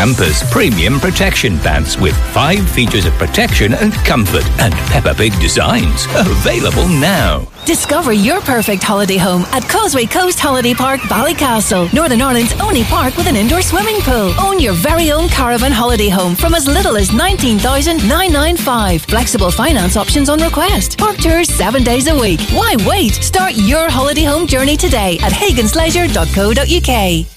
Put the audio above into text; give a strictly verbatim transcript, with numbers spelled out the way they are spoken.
Campers premium protection pants with five features of protection and comfort and Peppa Pig designs. Available now. Discover your perfect holiday home at Causeway Coast Holiday Park, Ballycastle, Northern Ireland's only park with an indoor swimming pool. Own your very own caravan holiday home from as little as nineteen thousand nine hundred ninety-five. Flexible finance options on request. Park tours seven days a week. Why wait? Start your holiday home journey today at hagans leisure dot co dot uk.